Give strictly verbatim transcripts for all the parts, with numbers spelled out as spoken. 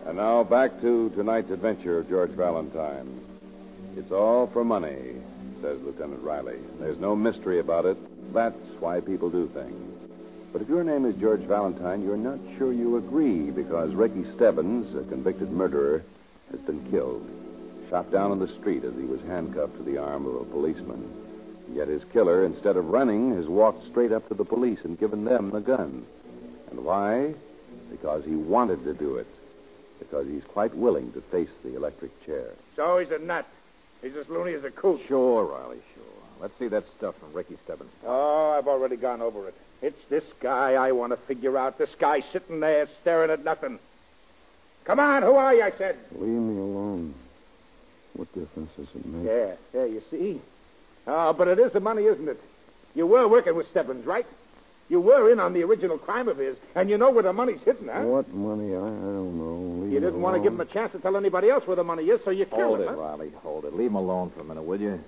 And now back to tonight's adventure of George Valentine. It's all for money, says Lieutenant Riley. There's no mystery about it. That's why people do things. But if your name is George Valentine, you're not sure you agree because Ricky Stebbins, a convicted murderer, has been killed. Shot down in the street as he was handcuffed to the arm of a policeman. Yet his killer, instead of running, has walked straight up to the police and given them the gun. And why? Because he wanted to do it. Because he's quite willing to face the electric chair. So he's a nut. He's as loony as a coot. Sure, Riley, sure. Let's see that stuff from Ricky Stebbins. Oh, I've already gone over it. It's this guy I want to figure out. This guy sitting there staring at nothing. Come on, who are you, I said? Leave me alone. What difference does it make? Yeah, yeah, you see? Oh, but it is the money, isn't it? You were working with Stebbins, right? You were in on the original crime of his, and you know where the money's hidden, huh? What money? I, I don't know. Leave You me didn't want to alone. give him a chance to tell anybody else where the money is, so you killed Hold him, it, huh? Riley, hold it. Leave him alone for a minute, will you?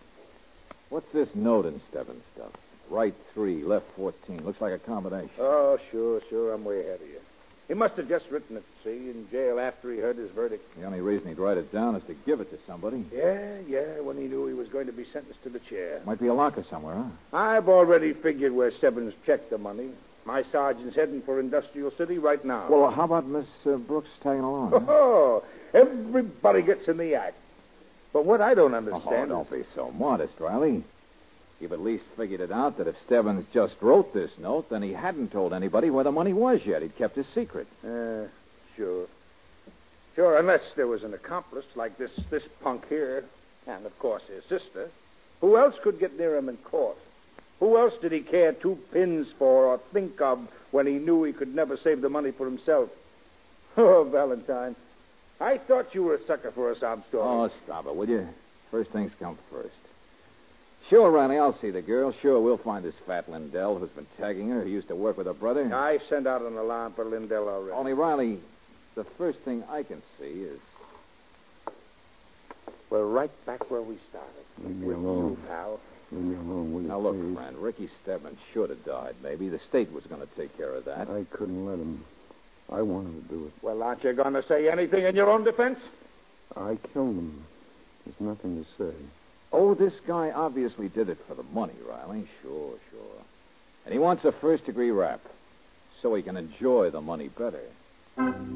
What's this note in Stebbins' stuff? Right three, left fourteen. Looks like a combination. Oh, sure, sure. I'm way ahead of you. He must have just written it, see, in jail after he heard his verdict. The only reason he'd write it down is to give it to somebody. Yeah, yeah, when he knew he was going to be sentenced to the chair. Might be a locker somewhere, huh? I've already figured where Stebbins checked the money. My sergeant's heading for Industrial City right now. Well, how about Miss uh, Brooks tagging along? Huh? Oh, everybody gets in the act. But what I don't understand Oh, is... don't be so modest, Riley. You've at least figured it out that if Stebbins just wrote this note, then he hadn't told anybody where the money was yet. He'd kept his secret. Uh, sure. Sure, unless there was an accomplice like this this punk here, and, of course, his sister. Who else could get near him in court? Who else did he care two pins for or think of when he knew he could never save the money for himself? Oh, Valentine, I thought you were a sucker for a sob story. Oh, stop it, will you? First things come first. Sure, Riley, I'll see the girl. Sure, we'll find this fat Lindell who's been tagging her, who used to work with her brother. I sent out an alarm for Lindell already. Only, Riley, the first thing I can see is... We're right back where we started. Leave me with alone. you, pal. Leave me alone, will you, Now, look, please? friend, Ricky Stebbins should have died, maybe. The state was going to take care of that. I couldn't let him. I wanted to do it. Well, aren't you going to say anything in your own defense? I killed him. There's nothing to say. Oh, this guy obviously did it for the money, Riley. Sure, sure. And he wants a first-degree rap so he can enjoy the money better.